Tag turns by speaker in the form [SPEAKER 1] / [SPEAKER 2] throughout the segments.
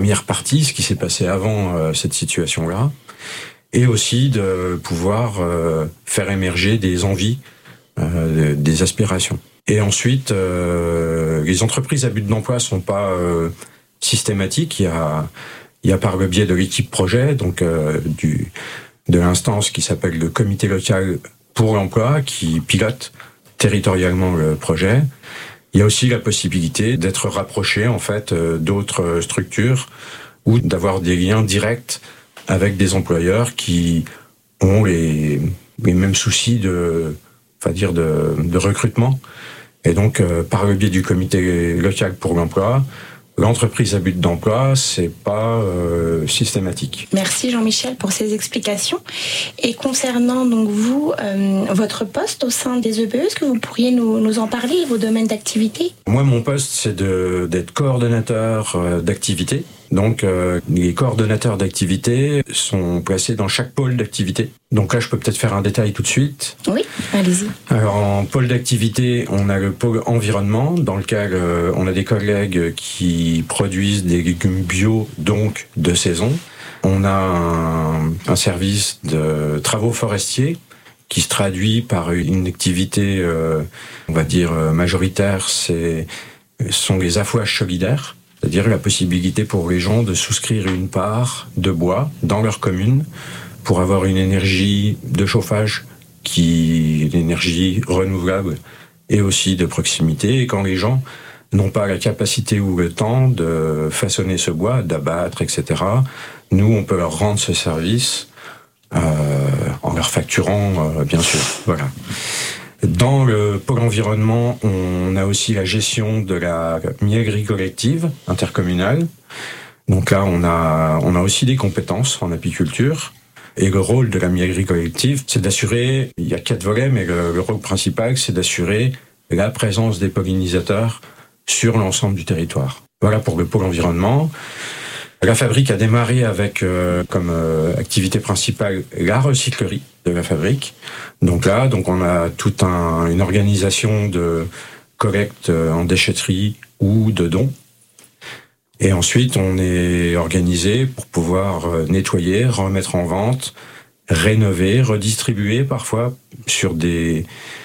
[SPEAKER 1] première partie, ce qui s'est passé avant cette situation-là, et aussi de pouvoir faire émerger des envies, des aspirations. Et ensuite, les entreprises à but d'emploi sont pas systématiques. Il y a par le biais de l'équipe projet, donc de l'instance qui s'appelle le comité local pour l'emploi, qui pilote territorialement le projet. Il y a aussi la possibilité d'être rapproché en fait d'autres structures ou d'avoir des liens directs avec des employeurs qui ont les mêmes soucis de recrutement. Et donc, par le biais du comité local pour l'emploi, l'entreprise à but d'emploi, c'est pas systématique.
[SPEAKER 2] Merci Jean-Michel pour ces explications. Et concernant donc vous, votre poste au sein des EBE, est-ce que vous pourriez nous en parler, vos domaines d'activité ?
[SPEAKER 1] Moi, mon poste, c'est d'être coordonnateur d'activité. Donc, les coordonnateurs d'activité sont placés dans chaque pôle d'activité. Donc là, je peux peut-être faire un détail tout de suite.
[SPEAKER 2] Oui, allez-y.
[SPEAKER 1] Alors, en pôle d'activité, on a le pôle environnement, dans lequel on a des collègues qui produisent des légumes bio, donc de saison. On a un service de travaux forestiers qui se traduit par une activité, on va dire, majoritaire, sont les affouages solidaires. C'est-à-dire la possibilité pour les gens de souscrire une part de bois dans leur commune pour avoir une énergie de chauffage une énergie renouvelable et aussi de proximité. Et quand les gens n'ont pas la capacité ou le temps de façonner ce bois, d'abattre, etc., nous, on peut leur rendre ce service en leur facturant, bien sûr. Voilà. Dans le pôle environnement, on a aussi la gestion de la mielerie collective intercommunale. Donc là, on a aussi des compétences en apiculture. Et le rôle de la mielerie collective, c'est d'assurer, il y a 4 volets, mais le rôle principal, c'est d'assurer la présence des pollinisateurs sur l'ensemble du territoire. Voilà pour le pôle environnement. La fabrique a démarré avec comme activité principale la recyclerie de la fabrique. Donc on a toute une organisation de collecte en déchetterie ou de dons. Et ensuite, on est organisé pour pouvoir nettoyer, remettre en vente, rénover, redistribuer parfois sur des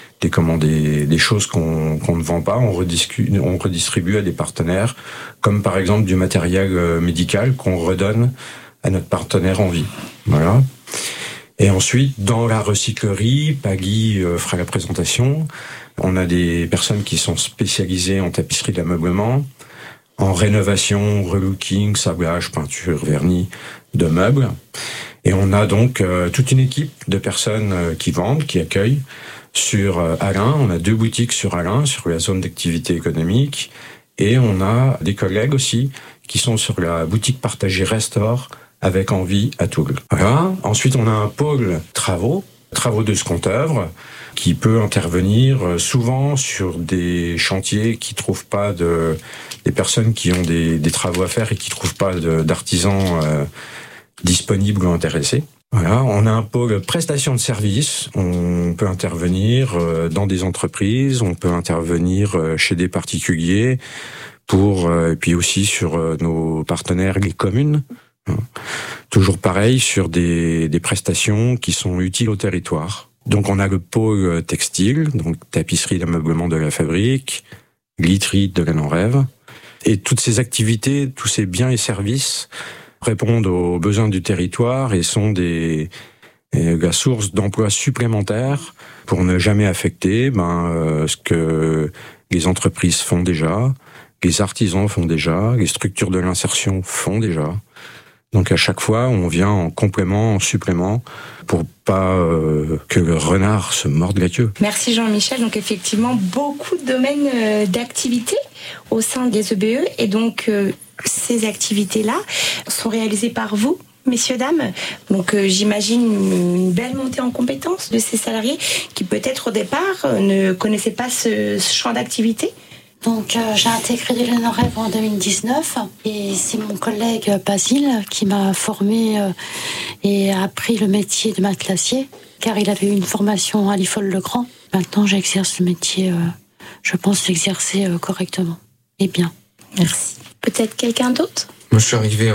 [SPEAKER 1] choses qu'on ne vend pas. On redistribue à des partenaires, comme par exemple du matériel médical qu'on redonne à notre partenaire en vie. Voilà. Et ensuite, dans la recyclerie, Paggy fera la présentation. On a des personnes qui sont spécialisées en tapisserie d'ameublement, en rénovation, relooking, sablage, peinture, vernis de meubles. Et on a donc toute une équipe de personnes qui vendent, qui accueillent sur Allain. On a 2 boutiques sur Allain, sur la zone d'activité économique. Et on a des collègues aussi qui sont sur la boutique partagée Restore avec Envie à Toul. Voilà. Ensuite, on a un pôle travaux de seconde-œuvre, qui peut intervenir souvent sur des chantiers qui trouvent pas des personnes qui ont des travaux à faire et qui trouvent pas d'artisans disponibles ou intéressés. Voilà, on a un pôle prestation de services. On peut intervenir dans des entreprises, on peut intervenir chez des particuliers et puis aussi sur nos partenaires, les communes. Toujours pareil, sur des prestations qui sont utiles au territoire. Donc on a le pôle textile, donc tapisserie d'ameublement de la fabrique, literie de la Rêve. Et toutes ces activités, tous ces biens et services répondent aux besoins du territoire et sont la source d'emplois supplémentaires pour ne jamais affecter ce que les entreprises font déjà, les artisans font déjà, les structures de l'insertion font déjà. Donc à chaque fois, on vient en complément, en supplément, pour pas que le renard se morde la queue.
[SPEAKER 2] Merci Jean-Michel. Donc effectivement, beaucoup de domaines d'activité au sein des EBE. Et donc, ces activités-là sont réalisées par vous, messieurs, dames. Donc j'imagine une belle montée en compétences de ces salariés qui peut-être au départ ne connaissaient pas ce champ d'activité.
[SPEAKER 3] Donc j'ai intégré L'élan en rêve en 2019 et c'est mon collègue Basile qui m'a formé et a appris le métier de matelassier car il avait eu une formation à l'IFOL-le-Grand. Maintenant j'exerce le métier, je pense l'exercer correctement et bien.
[SPEAKER 2] Merci. Peut-être quelqu'un d'autre ?
[SPEAKER 4] Moi je suis arrivé